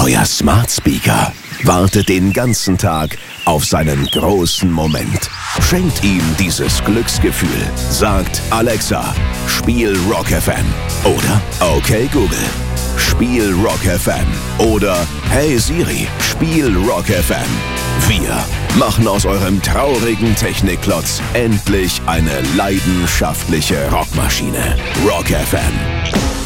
Euer Smart Speaker wartet den ganzen Tag auf seinen großen Moment. Schenkt ihm dieses Glücksgefühl. Sagt Alexa, spiel Rock FM. Oder okay Google, spiel Rock FM. Oder hey Siri, spiel Rock FM. Wir machen aus eurem traurigen Technikklotz endlich eine leidenschaftliche Rockmaschine. Rock FM.